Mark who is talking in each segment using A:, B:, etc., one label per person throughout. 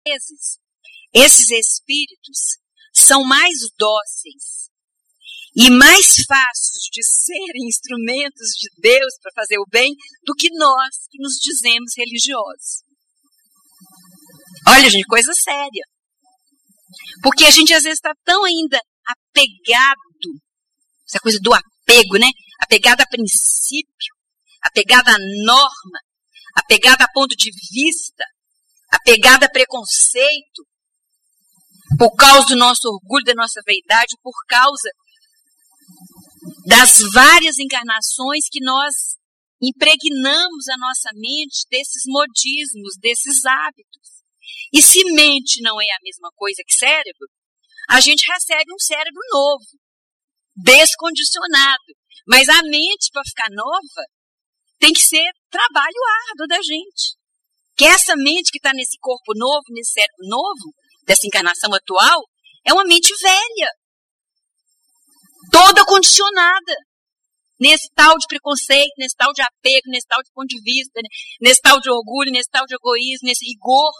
A: vezes, esses espíritos são mais dóceis e mais fáceis de serem instrumentos de Deus para fazer o bem do que nós que nos dizemos religiosos. Olha, gente, coisa séria. Porque a gente às vezes está tão ainda apegado, essa coisa do apego, né? Apegado a princípio, apegado a norma, apegado a ponto de vista, apegado a preconceito, por causa do nosso orgulho, da nossa vaidade, por causa das várias encarnações que nós impregnamos a nossa mente desses modismos, desses hábitos. E se mente não é a mesma coisa que cérebro, a gente recebe um cérebro novo, descondicionado. Mas a mente, para ficar nova, tem que ser trabalho árduo da gente. Que essa mente que está nesse corpo novo, nesse cérebro novo, dessa encarnação atual, é uma mente velha. Toda condicionada. Nesse tal de preconceito, nesse tal de apego, nesse tal de ponto de vista, nesse tal de orgulho, nesse tal de egoísmo, nesse rigor.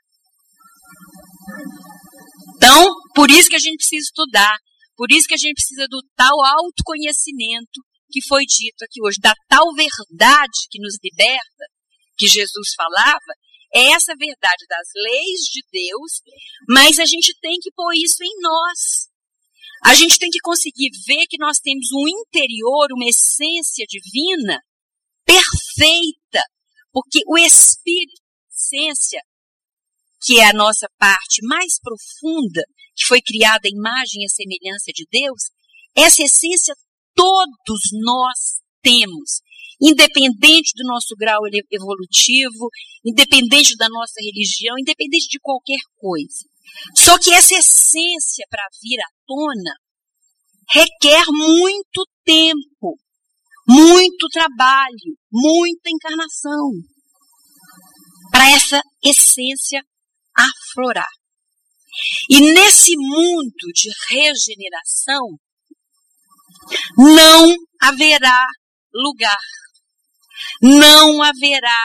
A: Então, por isso que a gente precisa estudar, por isso que a gente precisa do tal autoconhecimento que foi dito aqui hoje, da tal verdade que nos liberta, que Jesus falava, é essa verdade das leis de Deus, mas a gente tem que pôr isso em nós. A gente tem que conseguir ver que nós temos um interior, uma essência divina perfeita, porque o Espírito, a essência, que é a nossa parte mais profunda, que foi criada à imagem e à semelhança de Deus, essa essência todos nós temos, independente do nosso grau evolutivo, independente da nossa religião, independente de qualquer coisa. Só que essa essência, para vir à tona, requer muito tempo, muito trabalho, muita encarnação, para essa essência aflorar. E nesse mundo de regeneração, não haverá lugar, não haverá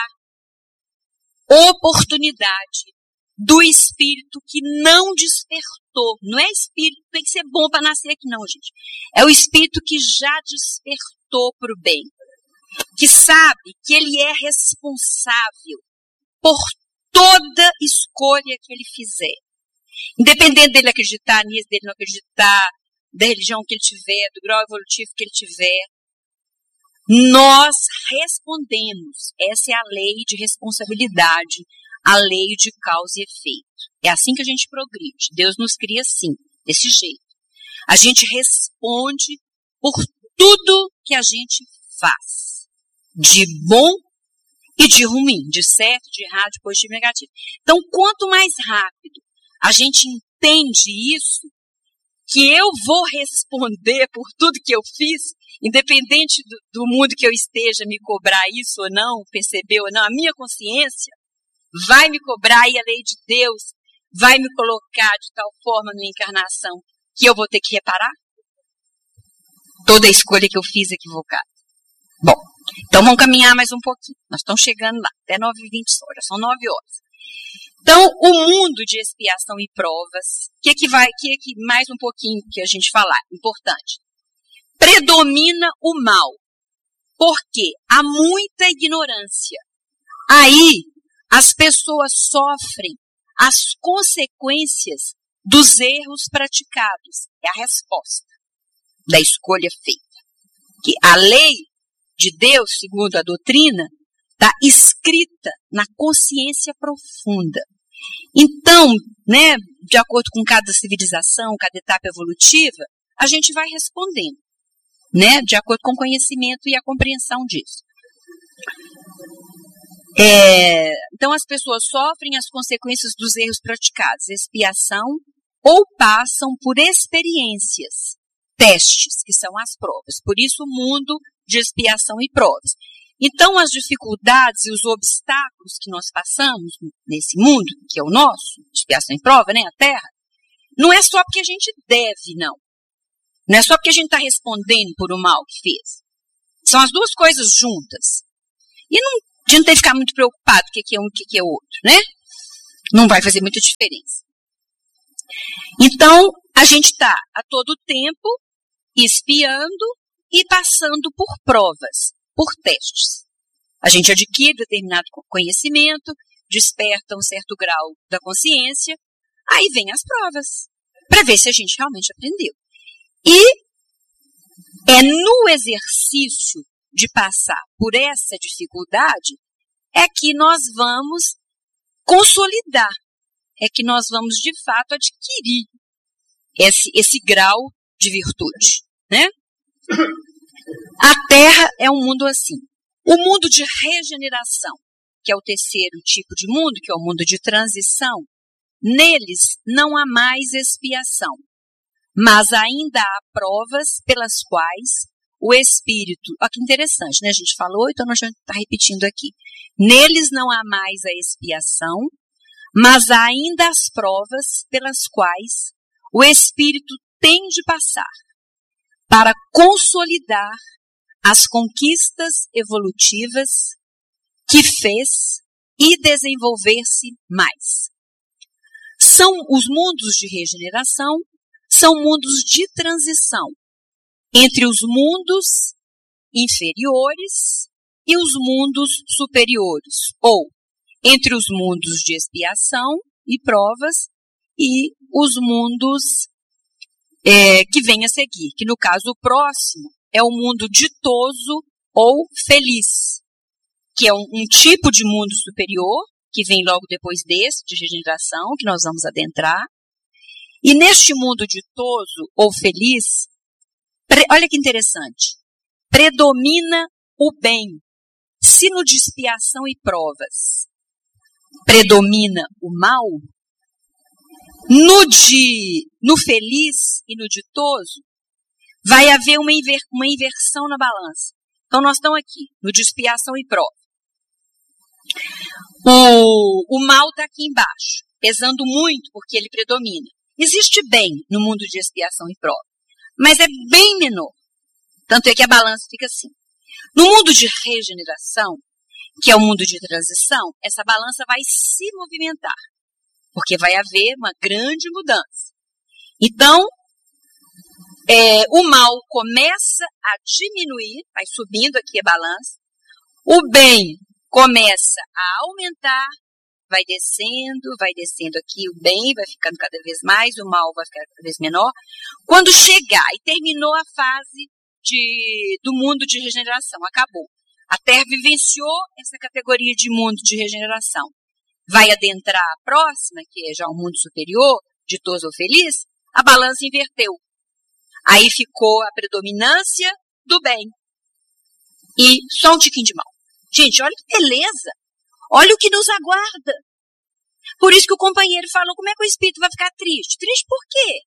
A: oportunidade do espírito que não despertou. Não é espírito que tem que ser bom para nascer aqui, não, gente. É o espírito que já despertou para o bem, que sabe que ele é responsável por toda escolha que ele fizer. Independente dele acreditar nisso, dele não acreditar, da religião que ele tiver, do grau evolutivo que ele tiver, nós respondemos. Essa é a lei de responsabilidade, a lei de causa e efeito. É assim que a gente progride. Deus nos cria assim, desse jeito. A gente responde por tudo que a gente faz, de bom e de ruim, de certo, de errado, de positivo e negativo. Então, quanto mais rápido a gente entende isso, que eu vou responder por tudo que eu fiz, independente do mundo que eu esteja me cobrar isso ou não, perceber ou não, a minha consciência vai me cobrar e a lei de Deus vai me colocar de tal forma na encarnação que eu vou ter que reparar toda a escolha que eu fiz equivocada. Bom, então vamos caminhar mais um pouquinho. Nós estamos chegando lá, até 9h20 horas, são 9 horas. Então, o mundo de expiação e provas, que mais um pouquinho que a gente falar, importante. Predomina o mal, porque há muita ignorância. Aí, as pessoas sofrem as consequências dos erros praticados. É a resposta da escolha feita. Que a lei de Deus, segundo a doutrina, está escrita na consciência profunda. Então, né, de acordo com cada civilização, cada etapa evolutiva, a gente vai respondendo, né, de acordo com o conhecimento e a compreensão disso. Então, as pessoas sofrem as consequências dos erros praticados, expiação, ou passam por experiências, testes, que são as provas. Por isso, o mundo de expiação e provas. Então, as dificuldades e os obstáculos que nós passamos nesse mundo, que é o nosso, expiação e prova, né, a Terra, não é só porque a gente deve, não. Não é só porque a gente está respondendo por o mal que fez. São as duas coisas juntas. E não, a gente não tem que ficar muito preocupado com o que é um e o que é outro, né? Não vai fazer muita diferença. Então, a gente está a todo tempo espiando e passando por provas, por testes. A gente adquire determinado conhecimento, desperta um certo grau da consciência, aí vem as provas, para ver se a gente realmente aprendeu. E é no exercício de passar por essa dificuldade é que nós vamos consolidar, é que nós vamos de fato adquirir esse grau de virtude, né? A Terra é um mundo assim. O mundo de regeneração, que é o terceiro tipo de mundo, que é o mundo de transição, neles não há mais expiação, mas ainda há provas pelas quais o espírito... Olha que interessante, né? A gente falou, então nós já está repetindo aqui. Neles não há mais a expiação, mas há ainda as provas pelas quais o espírito tem de passar para consolidar as conquistas evolutivas que fez e desenvolver-se mais. São os mundos de regeneração, são mundos de transição entre os mundos inferiores e os mundos superiores, ou entre os mundos de expiação e provas e os mundos que vêm a seguir, que no caso o próximo é o mundo ditoso ou feliz, que é um tipo de mundo superior, que vem logo depois desse, de regeneração, que nós vamos adentrar. E neste mundo ditoso ou feliz, olha que interessante, predomina o bem. Se no de expiação e provas predomina o mal, no feliz e no ditoso, vai haver uma inversão na balança. Então, nós estamos aqui, no de expiação e prova. O mal está aqui embaixo, pesando muito porque ele predomina. Existe bem no mundo de expiação e prova, mas é bem menor. Tanto é que a balança fica assim. No mundo de regeneração, que é o mundo de transição, essa balança vai se movimentar, porque vai haver uma grande mudança. Então, o mal começa a diminuir, vai subindo aqui a balança, o bem começa a aumentar, vai descendo aqui, o bem vai ficando cada vez mais, o mal vai ficar cada vez menor. Quando chegar e terminou a fase do mundo de regeneração, acabou. A Terra vivenciou essa categoria de mundo de regeneração. Vai adentrar a próxima, que é já um mundo superior, ditoso ou feliz, a balança inverteu. Aí ficou a predominância do bem. E só um tiquinho de mal. Gente, olha que beleza. Olha o que nos aguarda. Por isso que o companheiro falou, como é que o espírito vai ficar triste? Triste por quê?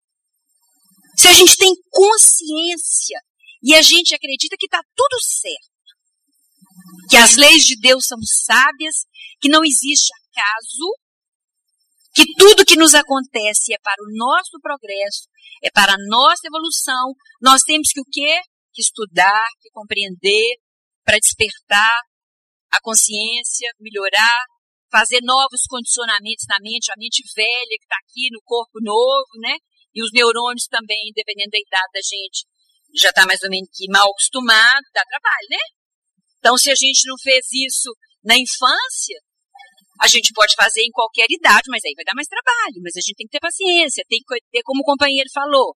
A: Se a gente tem consciência e a gente acredita que está tudo certo, que as leis de Deus são sábias, que não existe acaso, que tudo que nos acontece é para o nosso progresso, é para a nossa evolução, nós temos que o quê? Que estudar, que compreender, para despertar a consciência, melhorar, fazer novos condicionamentos na mente, a mente velha que está aqui no corpo novo, né? E os neurônios também, dependendo da idade da gente, já está mais ou menos que mal acostumado, dá trabalho, né? Então, se a gente não fez isso na infância, a gente pode fazer em qualquer idade, mas aí vai dar mais trabalho. Mas a gente tem que ter paciência, tem que ter, como o companheiro falou,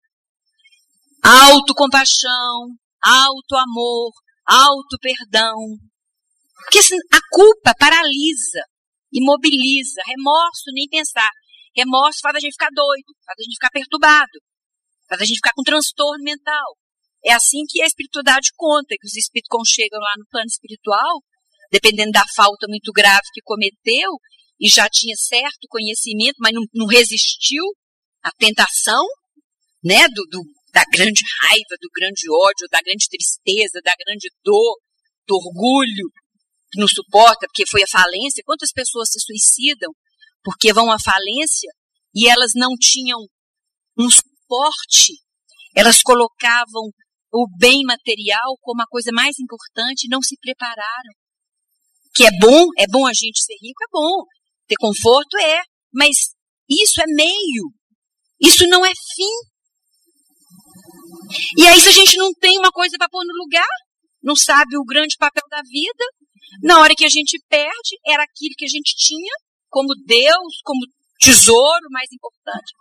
A: autocompaixão, auto-amor, auto-perdão. Porque a culpa paralisa, imobiliza. Remorso, nem pensar. Remorso faz a gente ficar doido, faz a gente ficar perturbado, faz a gente ficar com transtorno mental. É assim que a espiritualidade conta, que os espíritos quando chegam lá no plano espiritual, dependendo da falta muito grave que cometeu, e já tinha certo conhecimento, mas não resistiu à tentação, né, da grande raiva, do grande ódio, da grande tristeza, da grande dor, do orgulho, que não suporta, porque foi a falência. Quantas pessoas se suicidam porque vão à falência e elas não tinham um suporte, elas colocavam o bem material como a coisa mais importante e não se prepararam. Que é bom a gente ser rico, é bom. Ter conforto mas isso é meio. Isso não é fim. E aí, se a gente não tem uma coisa para pôr no lugar, não sabe o grande papel da vida, na hora que a gente perde, era aquilo que a gente tinha como Deus, como tesouro mais importante.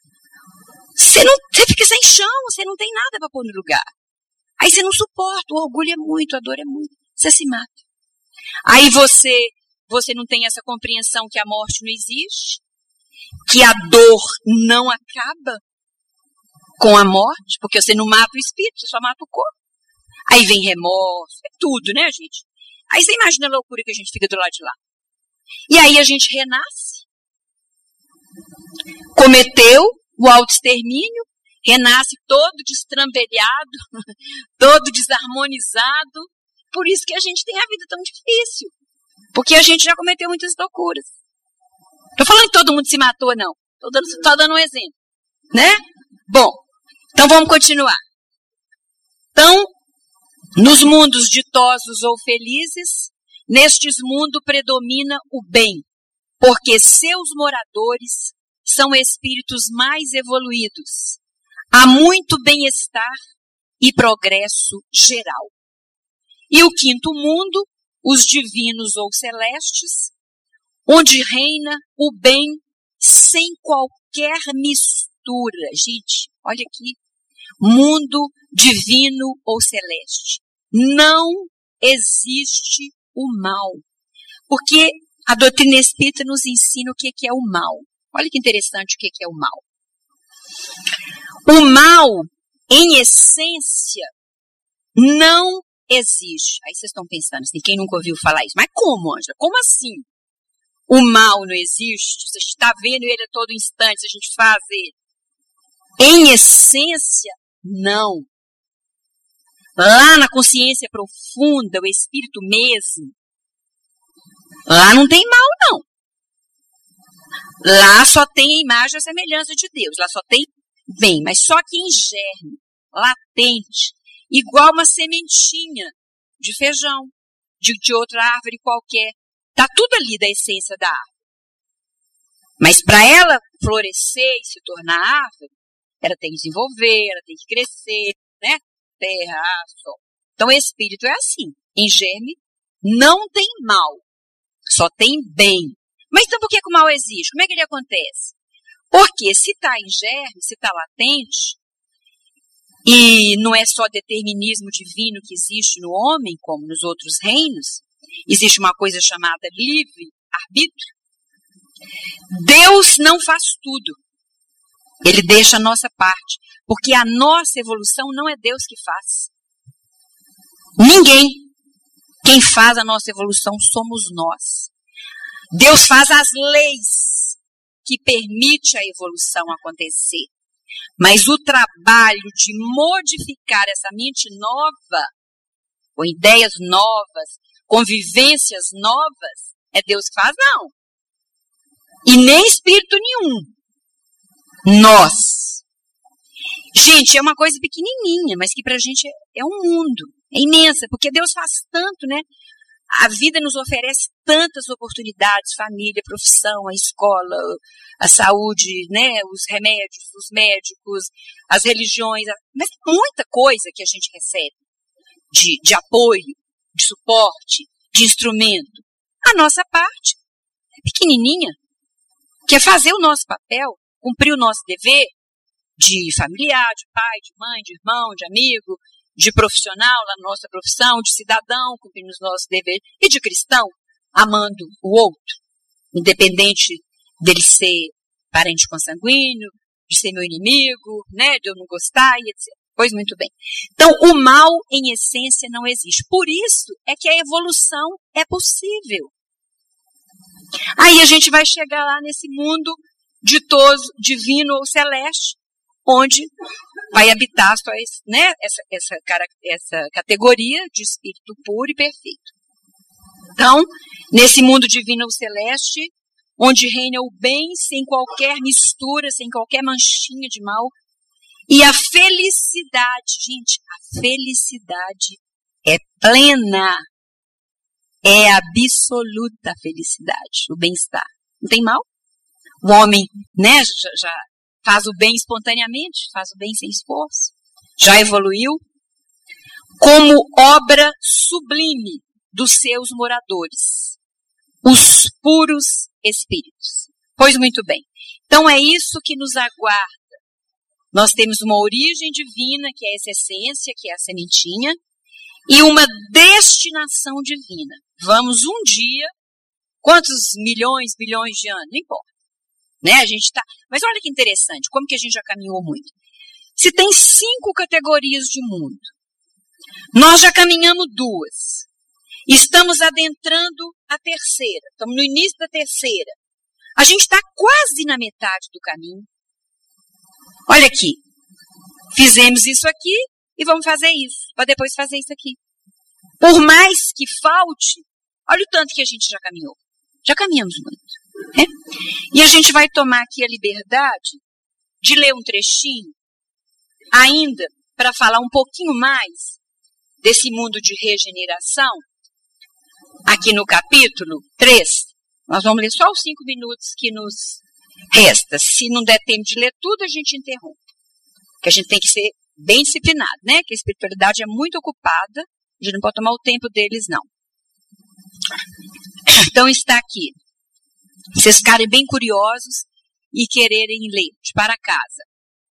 A: Você fica sem chão, você não tem nada para pôr no lugar. Aí você não suporta, o orgulho é muito, a dor é muito, você se mata. Aí você não tem essa compreensão que a morte não existe, que a dor não acaba com a morte, porque você não mata o espírito, você só mata o corpo. Aí vem remorso, é tudo, né, gente? Aí você imagina a loucura que a gente fica do lado de lá. E aí a gente renasce, cometeu o autoextermínio, renasce todo destrambelhado, todo desarmonizado. Por isso que a gente tem a vida tão difícil. Porque a gente já cometeu muitas loucuras. Estou falando que todo mundo se matou, não. Estou dando um exemplo. Né? Bom, então vamos continuar. Então, nos mundos ditosos ou felizes, nestes mundos predomina o bem, porque seus moradores são espíritos mais evoluídos. Há muito bem-estar e progresso geral. E o quinto mundo, os divinos ou celestes, onde reina o bem sem qualquer mistura. Gente, olha aqui. Mundo divino ou celeste. Não existe o mal. Porque a doutrina espírita nos ensina o que é o mal. Olha que interessante o que é o mal. O mal, em essência, não existe. Aí vocês estão pensando assim, quem nunca ouviu falar isso? Mas como, Ângela? Como assim? O mal não existe? Você está vendo ele a todo instante, a gente faz ele. Em essência, não. Lá na consciência profunda, o espírito mesmo, lá não tem mal, não. Lá só tem a imagem e a semelhança de Deus. Lá só tem bem, mas só que em germe, latente, igual uma sementinha de feijão, de outra árvore qualquer. Está tudo ali da essência da árvore. Mas para ela florescer e se tornar árvore, ela tem que desenvolver, ela tem que crescer, né? Terra, ar, sol. Então o espírito é assim. Em germe, não tem mal, só tem bem. Mas então por que o mal existe? Como é que ele acontece? Porque se está em germe, se está latente, e não é só determinismo divino que existe no homem, como nos outros reinos, existe uma coisa chamada livre-arbítrio. Deus não faz tudo. Ele deixa a nossa parte. Porque a nossa evolução não é Deus que faz. Ninguém. Quem faz a nossa evolução somos nós. Deus faz as leis que permitem a evolução acontecer. Mas o trabalho de modificar essa mente nova, com ideias novas, convivências novas, é Deus que faz, não. E nem espírito nenhum. Nós. Gente, é uma coisa pequenininha, mas que pra gente é um mundo. É imensa, porque Deus faz tanto, né? A vida nos oferece tantas oportunidades, família, profissão, a escola, a saúde, né? Os remédios, os médicos, as religiões, mas é muita coisa que a gente recebe de apoio, de suporte, de instrumento. A nossa parte é pequenininha, que é fazer o nosso papel, cumprir o nosso dever de familiar, de pai, de mãe, de irmão, de amigo, de profissional na nossa profissão, de cidadão, cumprindo os nossos deveres, e de cristão, amando o outro, independente dele ser parente consanguíneo, de ser meu inimigo, né, de eu não gostar, e etc. Pois muito bem. Então, o mal, em essência, não existe. Por isso é que a evolução é possível. Aí a gente vai chegar lá nesse mundo ditoso, divino ou celeste, onde vai habitar só né, essa categoria de espírito puro e perfeito. Então, nesse mundo divino ou celeste, onde reina o bem sem qualquer mistura, sem qualquer manchinha de mal, e a felicidade, gente, a felicidade é plena, é absoluta felicidade, o bem-estar. não tem mal. O homem, né, já faz o bem espontaneamente, faz o bem sem esforço, já evoluiu, como obra sublime dos seus moradores, os puros espíritos. Pois muito bem. Então é isso que nos aguarda. Nós temos uma origem divina, que é essa essência, que é a sementinha, e uma destinação divina. Vamos um dia, quantos milhões, bilhões de anos, não importa. Né? A gente tá. Mas olha que interessante, como que a gente já caminhou muito. Se tem 5 categorias de mundo, nós já caminhamos 2. Estamos adentrando a terceira. Estamos no início da terceira. A gente está quase na metade do caminho. Olha aqui. Fizemos isso aqui e vamos fazer isso. Para depois fazer isso aqui. Por mais que falte, olha o tanto que a gente já caminhou. Já caminhamos muito. Né? E a gente vai tomar aqui a liberdade de ler um trechinho, ainda para falar um pouquinho mais desse mundo de regeneração, aqui no capítulo 3, nós vamos ler só os 5 minutos que nos resta. Se não der tempo de ler tudo, a gente interrompe. Porque a gente tem que ser bem disciplinado, né? Que a espiritualidade é muito ocupada, a gente não pode tomar o tempo deles, não. Então está aqui. Vocês ficarem bem curiosos e quererem ler de para casa.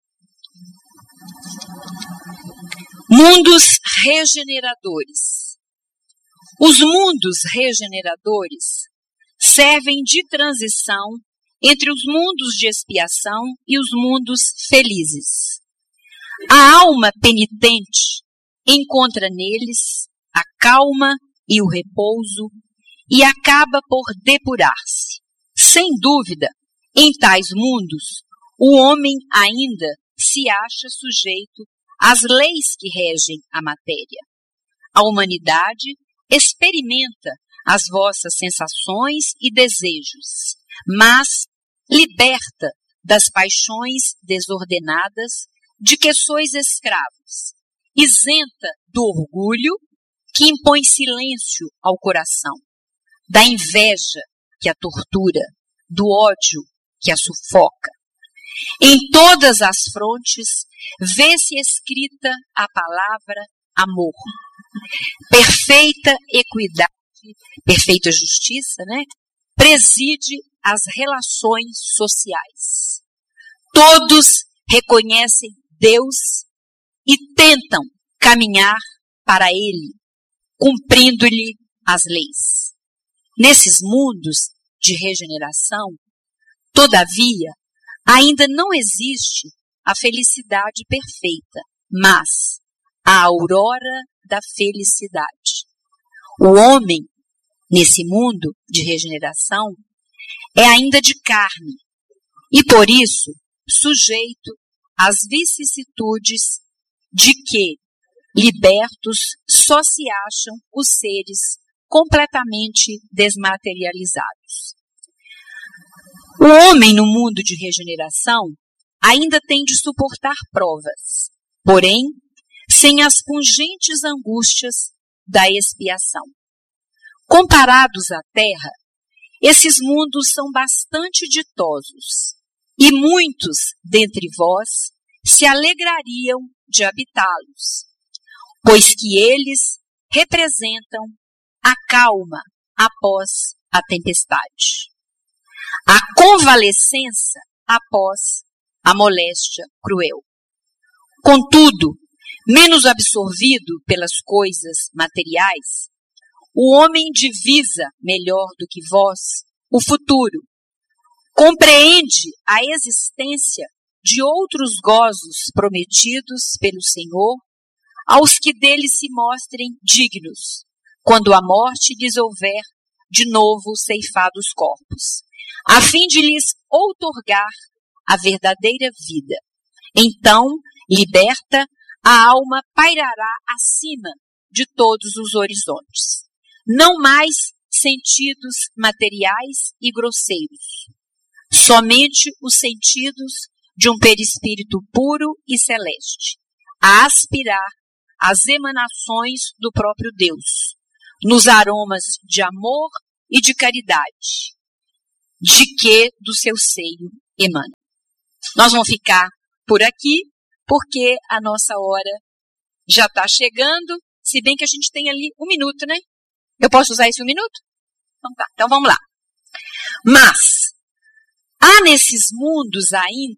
A: Mundos regeneradores. Os mundos regeneradores servem de transição entre os mundos de expiação e os mundos felizes. A alma penitente encontra neles a calma e o repouso e acaba por depurar-se. Sem dúvida, em tais mundos, o homem ainda se acha sujeito às leis que regem a matéria. A humanidade experimenta as vossas sensações e desejos, mas liberta das paixões desordenadas de que sois escravos, isenta do orgulho que impõe silêncio ao coração, da inveja que a tortura, do ódio que a sufoca. Em todas as frontes vê-se escrita a palavra amor. Perfeita equidade, perfeita justiça, né? Preside as relações sociais. Todos reconhecem Deus e tentam caminhar para Ele, cumprindo-lhe as leis. Nesses mundos de regeneração, todavia, ainda não existe a felicidade perfeita, mas a aurora da felicidade. O homem, nesse mundo de regeneração, é ainda de carne e, por isso, sujeito às vicissitudes de que, libertos, só se acham os seres completamente desmaterializados. O homem no mundo de regeneração ainda tem de suportar provas, porém, sem as pungentes angústias da expiação. Comparados à Terra, esses mundos são bastante ditosos, e muitos dentre vós se alegrariam de habitá-los, pois que eles representam a calma após a tempestade, a convalescença após a moléstia cruel. Contudo, menos absorvido pelas coisas materiais, o homem divisa melhor do que vós o futuro, compreende a existência de outros gozos prometidos pelo Senhor aos que dele se mostrem dignos, quando a morte lhes houver de novo ceifado os corpos, a fim de lhes outorgar a verdadeira vida. Então, liberta, a alma pairará acima de todos os horizontes. Não mais sentidos materiais e grosseiros, somente os sentidos de um perispírito puro e celeste, a aspirar as emanações do próprio Deus, nos aromas de amor e de caridade, de que do seu seio emana. Nós vamos ficar por aqui, porque a nossa hora já está chegando, se bem que a gente tem ali 1 minuto, né? Eu posso usar esse 1 minuto? Então tá, então vamos lá. Mas, há nesses mundos ainda,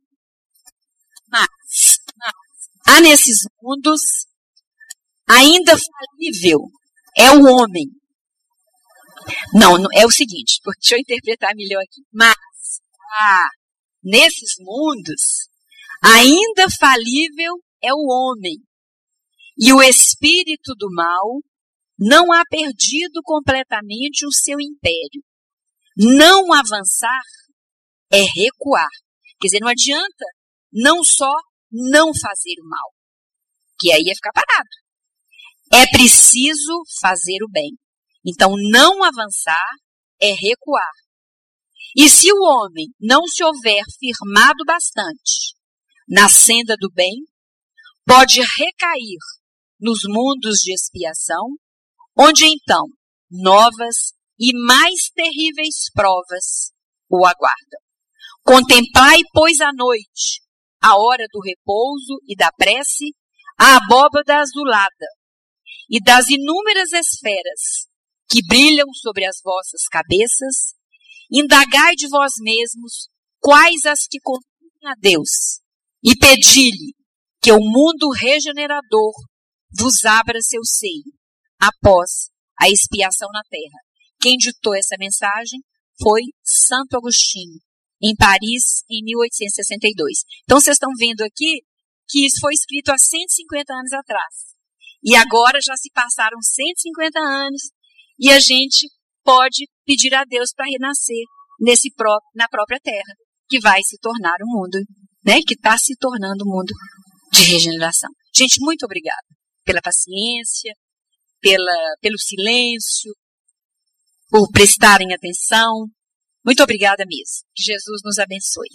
A: ainda falível é o homem. Não, é o seguinte, deixa eu interpretar melhor aqui. Mas, nesses mundos, ainda falível é o homem. E o espírito do mal não há perdido completamente o seu império. Não avançar é recuar. Quer dizer, não adianta não só não fazer o mal, que aí é ficar parado. É preciso fazer o bem. Então, não avançar é recuar. E se o homem não se houver firmado bastante na senda do bem, pode recair nos mundos de expiação, onde então novas e mais terríveis provas o aguardam. Contemplai, pois, à noite, a hora do repouso e da prece, a abóbada azulada e das inúmeras esferas que brilham sobre as vossas cabeças, indagai de vós mesmos quais as que conduzem a Deus, e pedi-lhe que o mundo regenerador vos abra seu seio, após a expiação na terra. Quem ditou essa mensagem foi Santo Agostinho, em Paris, em 1862. Então, vocês estão vendo aqui que isso foi escrito há 150 anos atrás. E agora já se passaram 150 anos e a gente pode pedir a Deus para renascer na própria terra, que vai se tornar um mundo, né? Que está se tornando um mundo de regeneração. Gente, muito obrigada pela paciência, pelo silêncio, por prestarem atenção. Muito obrigada mesmo. Que Jesus nos abençoe.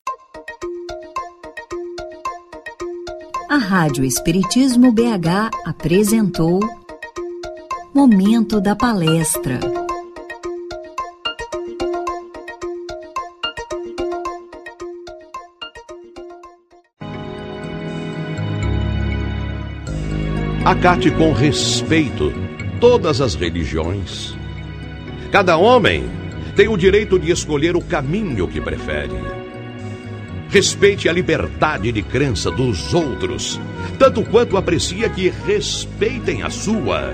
B: A Rádio Espiritismo BH apresentou Momento da Palestra.
C: Acate com respeito todas as religiões. Cada homem tem o direito de escolher o caminho que prefere. Respeite a liberdade de crença dos outros, tanto quanto aprecia que respeitem a sua.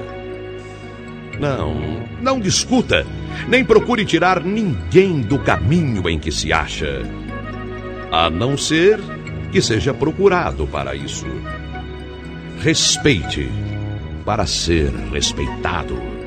C: Não discuta, nem procure tirar ninguém do caminho em que se acha, a não ser que seja procurado para isso. Respeite para ser respeitado.